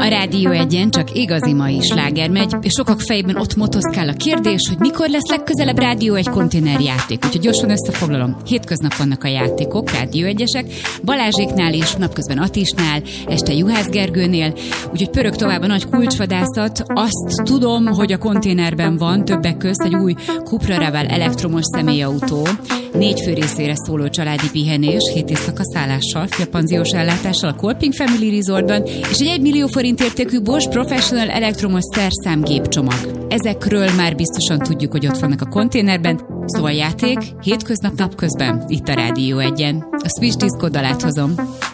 A Rádió Egyen csak igazi mai sláger megy, és sokak fejében ott motoszkál a kérdés, hogy mikor lesz legközelebb Rádió Egy konténerjáték. Úgyhogy gyorsan összefoglalom. Hétköznap vannak a játékok, Rádió Egyesek, Balázséknál is, napközben Atisnál, este Juhász Gergőnél, úgyhogy pörög tovább a nagy kulcsvadászat. Azt tudom, hogy a konténerben van többek közt egy új Cupra Raval elektromos személyautó, 4 fő részére szóló családi pihenés, 7 éjszaka szállással, félpanziós ellátással a Kolping Family Resortban, és egy 1 millió forint értékű Bosch Professional elektromos szerszám gépcsomag. Ezekről már biztosan tudjuk, hogy ott vannak a konténerben, szóval játék, hétköznap napközben, itt a Rádió Egyen. A Switch Disco dalát hozom.